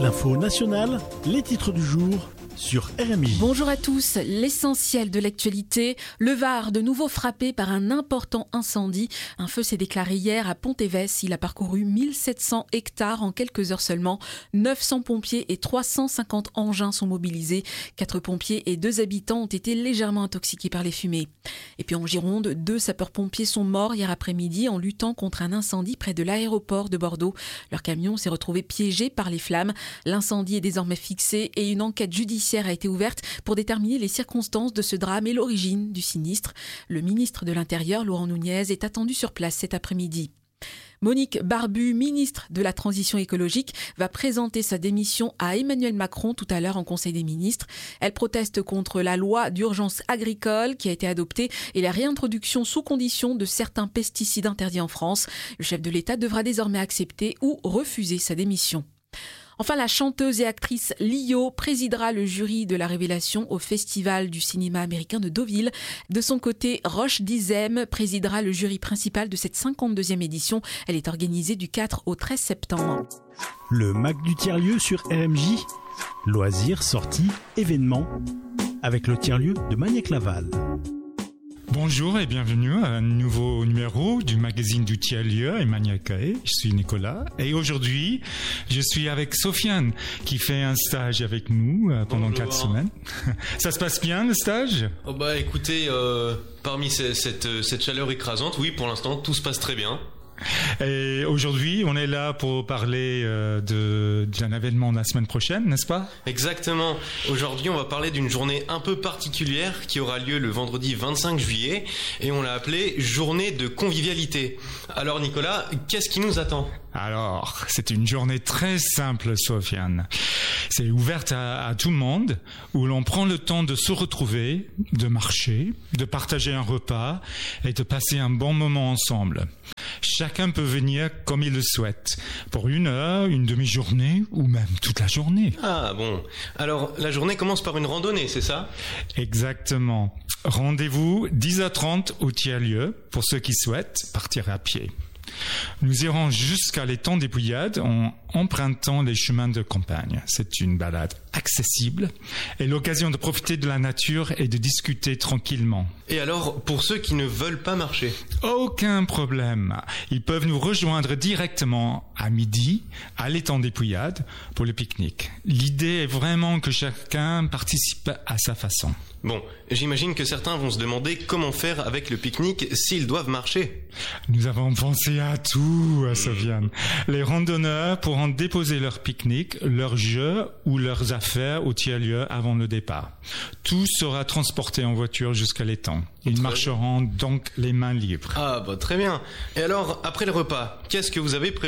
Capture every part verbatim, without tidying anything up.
L'info nationale, les titres du jour sur R M J. Bonjour à tous, l'essentiel de l'actualité. Le Var, de nouveau frappé par un important incendie. Un feu s'est déclaré hier à Pont-Évesse. Il a parcouru mille sept cents hectares en quelques heures seulement. neuf cents pompiers et trois cent cinquante engins sont mobilisés. Quatre pompiers et deux habitants ont été légèrement intoxiqués par les fumées. Et puis en Gironde, deux sapeurs-pompiers sont morts hier après-midi en luttant contre un incendie près de l'aéroport de Bordeaux. Leur camion s'est retrouvé piégé par les flammes. L'incendie est désormais fixé et une enquête judiciaire a été ouverte pour déterminer les circonstances de ce drame et l'origine du sinistre. Le ministre de l'Intérieur, Laurent Nunez, est attendu sur place cet après-midi. Monique Barbu, ministre de la Transition écologique, va présenter sa démission à Emmanuel Macron tout à l'heure en Conseil des ministres. Elle proteste contre la loi d'urgence agricole qui a été adoptée et la réintroduction sous condition de certains pesticides interdits en France. Le chef de l'État devra désormais accepter ou refuser sa démission. Enfin, la chanteuse et actrice Lio présidera le jury de la Révélation au Festival du cinéma américain de Deauville. De son côté, Roche Dizem présidera le jury principal de cette cinquante-deuxième édition. Elle est organisée du quatre au treize septembre. Le Mac du tiers-lieu sur R M J. Loisirs, sorties, événements. Avec le tiers-lieu de Magnac-Laval. Bonjour et bienvenue à un nouveau numéro du magazine du tiers-lieu et Magnac-Laval. Je suis Nicolas et aujourd'hui, je suis avec Sofiane qui fait un stage avec nous pendant Bonjour. quatre semaines. Ça se passe bien le stage ? Oh bah écoutez, euh, parmi ces, cette, cette chaleur écrasante, oui, pour l'instant, tout se passe très bien. Et aujourd'hui, on est là pour parler euh, de, d'un événement la semaine prochaine, n'est-ce pas ? Exactement. Aujourd'hui, on va parler d'une journée un peu particulière qui aura lieu le vendredi vingt-cinq juillet et on l'a appelée Journée de convivialité. Alors Nicolas, qu'est-ce qui nous attend ? Alors, c'est une journée très simple, Sofiane. C'est ouverte à, à tout le monde, où l'on prend le temps de se retrouver, de marcher, de partager un repas et de passer un bon moment ensemble. Chacun peut venir comme il le souhaite, pour une heure, une demi-journée ou même toute la journée. Ah bon. Alors, la journée commence par une randonnée, c'est ça ? Exactement. Rendez-vous dix heures trente au tiers-lieu pour ceux qui souhaitent partir à pied. Nous irons jusqu'à l'étang des Pouillades en empruntant les chemins de campagne. C'est une balade accessible et l'occasion de profiter de la nature et de discuter tranquillement. Et alors, pour ceux qui ne veulent pas marcher ? Aucun problème. Ils peuvent nous rejoindre directement à midi à l'étang des Pouillades pour le pique-nique. L'idée est vraiment que chacun participe à sa façon. Bon, j'imagine que certains vont se demander comment faire avec le pique-nique s'ils doivent marcher. Nous avons pensé à tout, Sofiane. Les randonneurs pourront déposer leur pique-nique, leurs jeux ou leurs affaires au tiers-lieu avant le départ. Tout sera transporté en voiture jusqu'à l'étang. Ils marcheront donc les mains libres. Ah bah très bien. Et alors, après le repas, qu'est-ce que vous avez prévu ?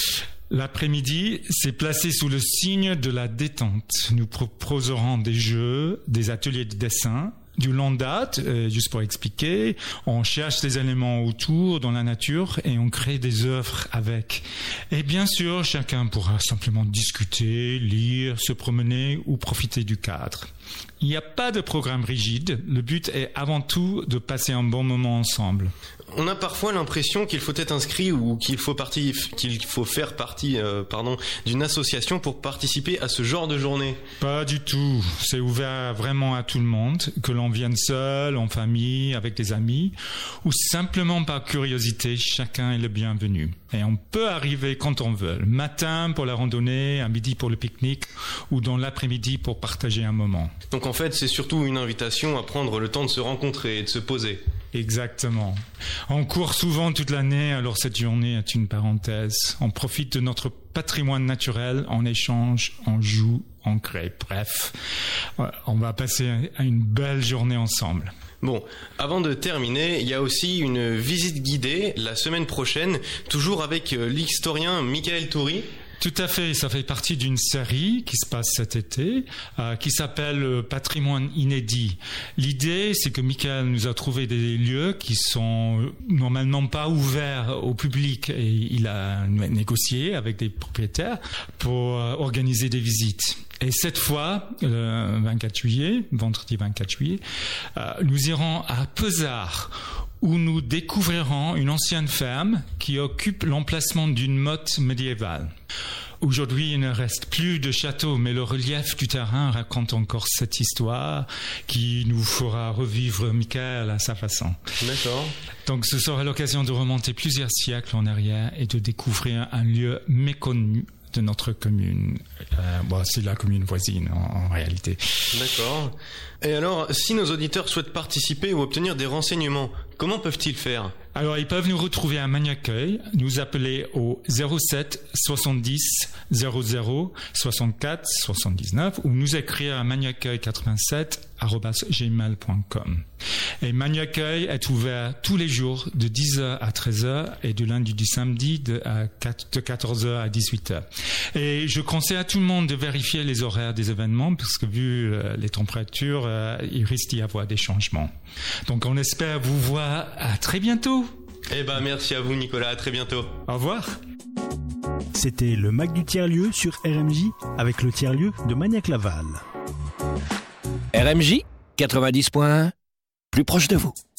L'après-midi, c'est placé sous le signe de la détente. Nous proposerons des jeux, des ateliers de dessin, du long date, euh, juste pour expliquer, on cherche des éléments autour dans la nature et on crée des œuvres avec. Et bien sûr, chacun pourra simplement discuter, lire, se promener ou profiter du cadre. Il n'y a pas de programme rigide, le but est avant tout de passer un bon moment ensemble. On a parfois l'impression qu'il faut être inscrit ou qu'il faut partie, qu'il faut faire partie, euh, pardon, d'une association pour participer à ce genre de journée. Pas du tout. C'est ouvert vraiment à tout le monde, que l'on vienne seul, en famille, avec des amis, ou simplement par curiosité, chacun est le bienvenu. Et on peut arriver quand on veut, le matin pour la randonnée, à midi pour le pique-nique, ou dans l'après-midi pour partager un moment. Donc en fait, c'est surtout une invitation à prendre le temps de se rencontrer et de se poser. Exactement. On court souvent toute l'année, alors cette journée est une parenthèse. On profite de notre patrimoine naturel, on échange, on joue, on crée. Bref, on va passer une belle journée ensemble. Bon, avant de terminer, il y a aussi une visite guidée la semaine prochaine, toujours avec l'historien Michael Toury. Tout à fait, ça fait partie d'une série qui se passe cet été, euh, qui s'appelle Patrimoine inédit. L'idée, c'est que Michael nous a trouvé des lieux qui sont normalement pas ouverts au public et il a négocié avec des propriétaires pour euh, organiser des visites. Et cette fois, le vingt-quatre juillet, vendredi vingt-quatre juillet, euh, nous irons à Pesard, où nous découvrirons une ancienne ferme qui occupe l'emplacement d'une motte médiévale. Aujourd'hui, il ne reste plus de château, mais le relief du terrain raconte encore cette histoire qui nous fera revivre Michael à sa façon. D'accord. Donc ce sera l'occasion de remonter plusieurs siècles en arrière et de découvrir un lieu méconnu de notre commune. Euh, bon, c'est la commune voisine en, en réalité. D'accord. Et alors, si nos auditeurs souhaitent participer ou obtenir des renseignements, comment peuvent-ils faire ? Alors, ils peuvent nous retrouver à Magny-Accueil, nous appeler au zéro sept soixante-dix zéro zéro soixante-quatre soixante-dix-neuf ou nous écrire à magnyaccueil quatre-vingt-sept arobase gmail point com. Et Magny-Accueil est ouvert tous les jours de dix heures à treize heures et de lundi du samedi de, à quatre, de quatorze heures à dix-huit heures. Et je conseille à tout le monde de vérifier les horaires des événements parce que vu euh, les températures, euh, il risque d'y avoir des changements. Donc on espère vous voir à très bientôt. Eh ben merci à vous Nicolas, à très bientôt. Au revoir. C'était le Mac du tiers-lieu sur R M J avec le tiers-lieu de Magnac-Laval. R M J quatre-vingt-dix point un, plus proche de vous.